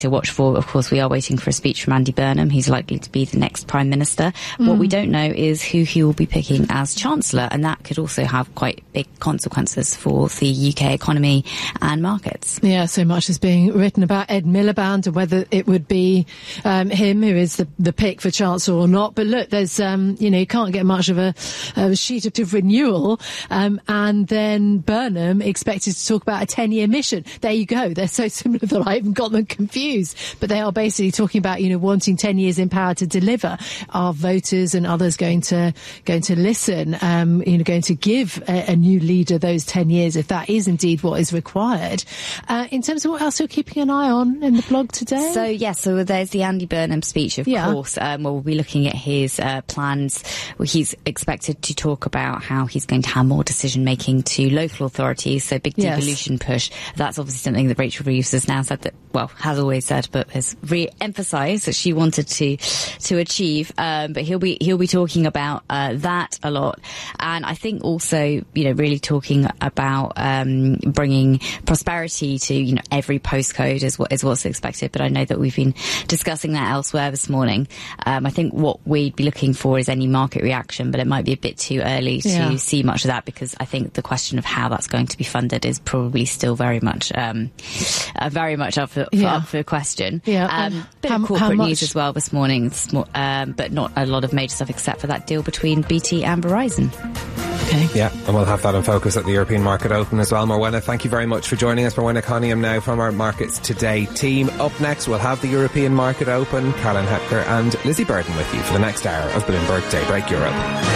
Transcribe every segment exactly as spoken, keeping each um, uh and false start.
to watch for. Of course, we are waiting for a speech from Andy Burnham. He's likely to be the next Prime Minister. Mm. What we don't know is who he will be picking as Chancellor, and that could also have quite big consequences for the U K economy and markets. Yeah, so much is being written about Ed Miliband and whether it would be um, him who is the, the pick for Chancellor or not. But look, there's, um, you know, you can't get much of a, a sheet of renewal. Um, and then Burnham expected to talk about a ten-year mission. There you go. They're so similar that I even got them confused. But they are basically talking about, you know, wanting ten years in power to deliver. Are voters and others going to going to listen? Um, you know, going to give a, a new leader those ten years if that is indeed what is required. Uh, in terms of what else you're keeping an eye on in the blog today? So yes, yeah, so there's the Andy Burnham speech, of yeah. course. Um, where we'll be looking at his uh, plans. Well, he's expected to talk about how he's going to have more decision making to local authorities. So big devolution yes. push. That's obviously something that Rachel Reeves has now said that, well, has always said, but has re-emphasised that she wanted to to achieve. Um, but he'll be he'll be talking about uh, that a lot, and I think also, you know, really talking about um, bringing prosperity to, you know, every postcode is what is what's expected. But I know that we've been discussing that elsewhere this morning. Um, I think what we'd be looking for is any market reaction, but it might be a bit too early to yeah. see much of that, because I think the question of how that's going to be funded is probably still very much um, uh, very much up for, yeah. up for question. Yeah, um, um, bit how, of corporate news as well this morning, um, but not a lot of major stuff except for that deal between B T and Verizon. Okay. Yeah, and we'll have that in focus at the European Market Open as well. Morwenna, thank you very much for joining us. Morwenna Coniam now from our Markets Today team. Up next, we'll have the European Market Open. Caroline Hepker and Lizzie Burden with you for the next hour of Bloomberg Daybreak Europe.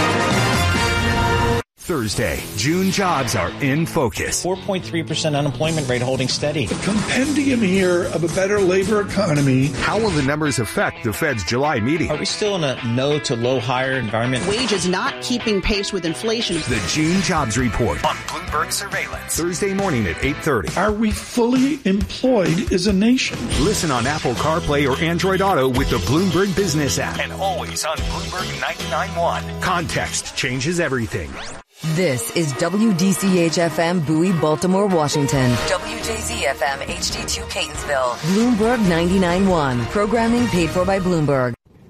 Thursday, June jobs are in focus. four point three percent unemployment rate holding steady. The compendium here of a better labor economy. How will the numbers affect the Fed's July meeting? Are we still in a no to low hire environment? Wages not keeping pace with inflation. The June jobs report on Bloomberg Surveillance. Thursday morning at eight thirty. Are we fully employed as a nation? Listen on Apple CarPlay or Android Auto with the Bloomberg Business app. And always on Bloomberg ninety-nine point one. Context changes everything. This is W D C H F M Bowie, Baltimore, Washington. W J Z F M H D two Catonsville. Bloomberg ninety-nine point one. Programming paid for by Bloomberg.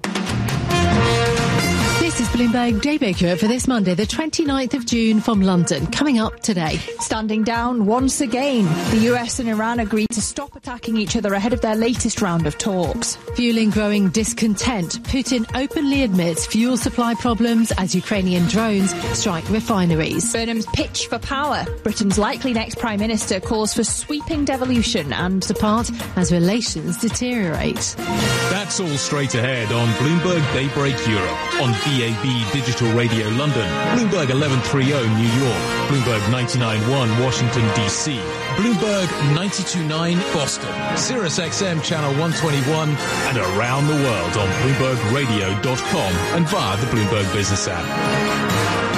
This is Bloomberg Daybreak Europe for this Monday, the twenty-ninth of June from London. Coming up today. Standing down once again. The U S and Iran agreed to stop attacking each other ahead of their latest round of talks. Fueling growing discontent. Putin openly admits fuel supply problems as Ukrainian drones strike refineries. Burnham's pitch for power. Britain's likely next Prime Minister calls for sweeping devolution and apart as relations deteriorate. That's all straight ahead on Bloomberg Daybreak Europe on D A B Digital Radio London, Bloomberg eleven thirty New York, Bloomberg ninety-nine point one Washington D C, Bloomberg ninety-two point nine Boston, Sirius X M Channel one twenty-one, and around the world on Bloomberg Radio dot com and via the Bloomberg Business app.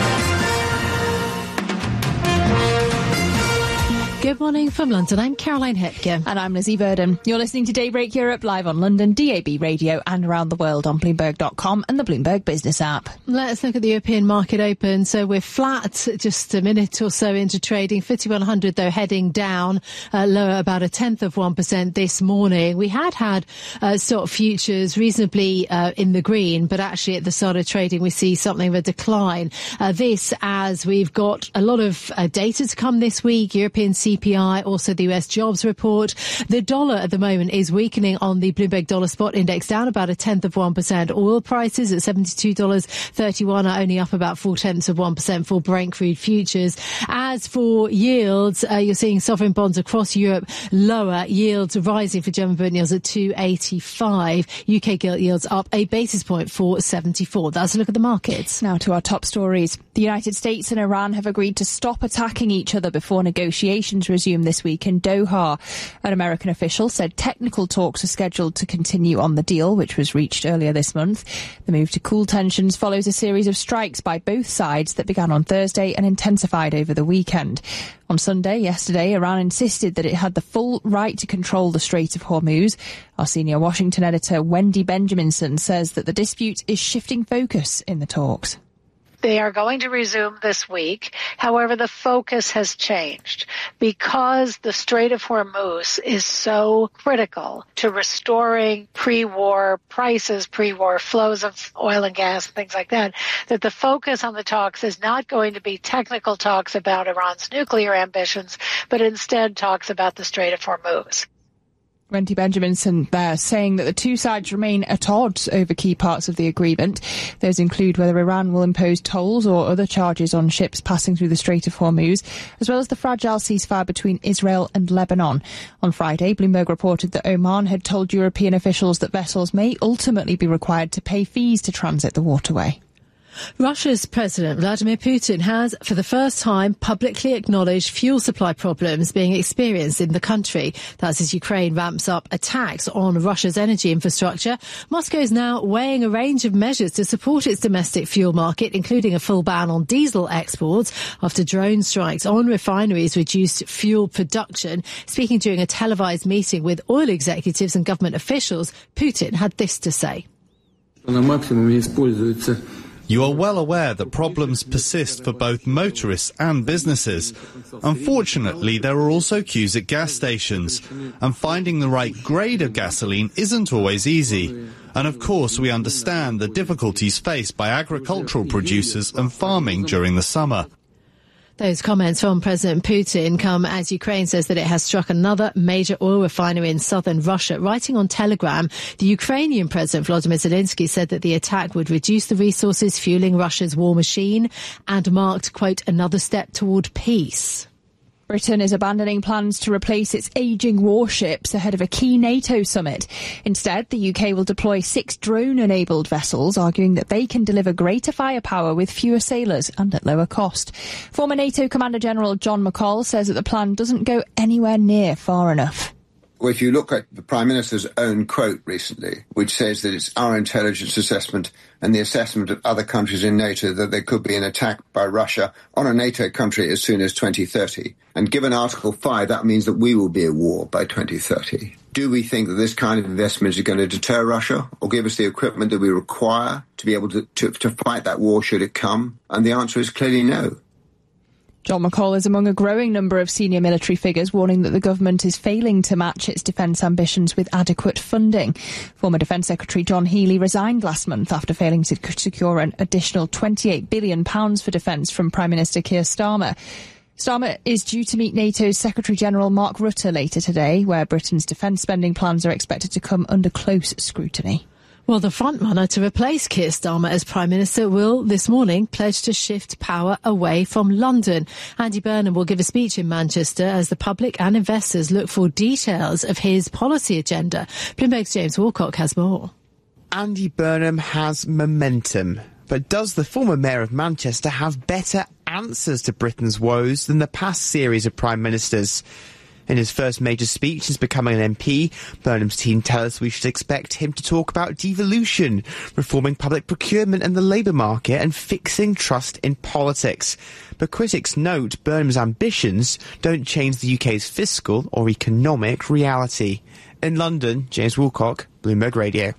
Good morning from London. I'm Caroline Hepker. And I'm Lizzie Burden. You're listening to Daybreak Europe live on London, D A B Radio and around the world on Bloomberg dot com and the Bloomberg Business app. Let's look at the European market open. So we're flat just a minute or so into trading. fifty-one hundred though heading down, uh, lower about a tenth of one percent this morning. We had had uh, stock futures reasonably uh, in the green, but actually at the start of trading we see something of a decline. Uh, this as we've got a lot of uh, data to come this week. European C P I, also the U S jobs report. The dollar at the moment is weakening on the Bloomberg Dollar Spot Index, down about a tenth of one percent. Oil prices at seventy-two dollars thirty-one are only up about four tenths of one percent for Brent crude futures. As for yields, uh, you're seeing sovereign bonds across Europe lower, yields rising for German bond yields at two eighty-five. U K gilt yields up a basis point for seventy-four. That's a look at the markets. Now to our top stories. The United States and Iran have agreed to stop attacking each other before negotiations resume this week in Doha. An American official said technical talks are scheduled to continue on the deal, which was reached earlier this month. The move to cool tensions follows a series of strikes by both sides that began on Thursday and intensified over the weekend. On Sunday, yesterday, Iran insisted that it had the full right to control the Strait of Hormuz. Our senior Washington editor, Wendy Benjaminson, says that the dispute is shifting focus in the talks. They are going to resume this week. However, the focus has changed because the Strait of Hormuz is so critical to restoring pre-war prices, pre-war flows of oil and gas and things like that, that the focus on the talks is not going to be technical talks about Iran's nuclear ambitions, but instead talks about the Strait of Hormuz. Renty Benjaminson there saying that the two sides remain at odds over key parts of the agreement. Those include whether Iran will impose tolls or other charges on ships passing through the Strait of Hormuz, as well as the fragile ceasefire between Israel and Lebanon. On Friday, Bloomberg reported that Oman had told European officials that vessels may ultimately be required to pay fees to transit the waterway. Russia's President Vladimir Putin has, for the first time, publicly acknowledged fuel supply problems being experienced in the country. That's as Ukraine ramps up attacks on Russia's energy infrastructure. Moscow is now weighing a range of measures to support its domestic fuel market, including a full ban on diesel exports after drone strikes on refineries reduced fuel production. Speaking during a televised meeting with oil executives and government officials, Putin had this to say. You are well aware that problems persist for both motorists and businesses. Unfortunately, there are also queues at gas stations, and finding the right grade of gasoline isn't always easy. And of course, we understand the difficulties faced by agricultural producers and farming during the summer. Those comments from President Putin come as Ukraine says that it has struck another major oil refinery in southern Russia. Writing on Telegram, the Ukrainian President Volodymyr Zelensky said that the attack would reduce the resources fueling Russia's war machine and marked, quote, another step toward peace. Britain is abandoning plans to replace its ageing warships ahead of a key NATO summit. Instead, the U K will deploy six drone-enabled vessels, arguing that they can deliver greater firepower with fewer sailors and at lower cost. Former NATO Commander-General John McCall says that the plan doesn't go anywhere near far enough. Well, if you look at the Prime Minister's own quote recently, which says that it's our intelligence assessment and the assessment of other countries in NATO that there could be an attack by Russia on a NATO country as soon as twenty thirty. And given Article five, that means that we will be at war by twenty thirty. Do we think that this kind of investment is going to deter Russia or give us the equipment that we require to be able to, to, to fight that war should it come? And the answer is clearly no. John McCall is among a growing number of senior military figures warning that the government is failing to match its defence ambitions with adequate funding. Former Defence Secretary John Healey resigned last month after failing to secure an additional twenty-eight billion pounds for defence from Prime Minister Keir Starmer. Starmer is due to meet NATO's Secretary-General Mark Rutte later today, where Britain's defence spending plans are expected to come under close scrutiny. Well, the frontrunner to replace Keir Starmer as Prime Minister will this morning pledge to shift power away from London. Andy Burnham will give a speech in Manchester as the public and investors look for details of his policy agenda. Bloomberg's James Walcock has more. Andy Burnham has momentum. But does the former Mayor of Manchester have better answers to Britain's woes than the past series of Prime Ministers? In his first major speech since becoming an M P, Burnham's team tell us we should expect him to talk about devolution, reforming public procurement and the labour market, and fixing trust in politics. But critics note Burnham's ambitions don't change the U K's fiscal or economic reality. In London, James Woolcock, Bloomberg Radio.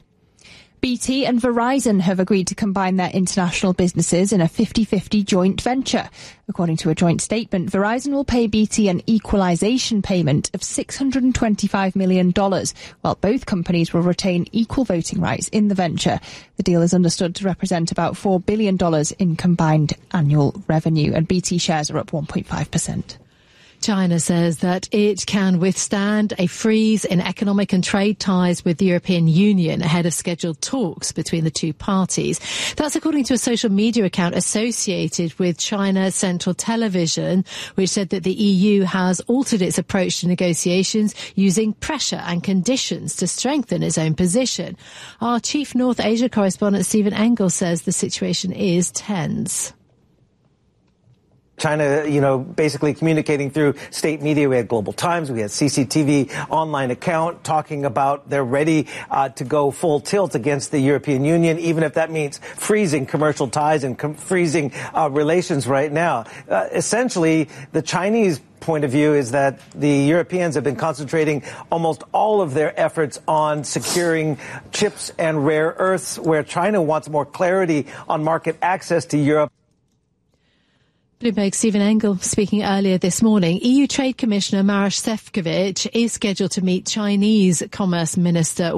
B T and Verizon have agreed to combine their international businesses in a fifty-fifty joint venture. According to a joint statement, Verizon will pay B T an equalisation payment of six hundred twenty-five million dollars, while both companies will retain equal voting rights in the venture. The deal is understood to represent about four billion dollars in combined annual revenue, and B T shares are up one point five percent. China says that it can withstand a freeze in economic and trade ties with the European Union ahead of scheduled talks between the two parties. That's according to a social media account associated with China Central Television, which said that the E U has altered its approach to negotiations using pressure and conditions to strengthen its own position. Our chief North Asia correspondent Stephen Engel says the situation is tense. China, you know, basically communicating through state media. We had Global Times, we had C C T V online account talking about they're ready uh, to go full tilt against the European Union, even if that means freezing commercial ties and com- freezing uh, relations right now. Uh, essentially, the Chinese point of view is that the Europeans have been concentrating almost all of their efforts on securing chips and rare earths, where China wants more clarity on market access to Europe. Bloomberg Stephen Engel speaking earlier this morning. E U Trade Commissioner Maroš Šefčovič is scheduled to meet Chinese Commerce Minister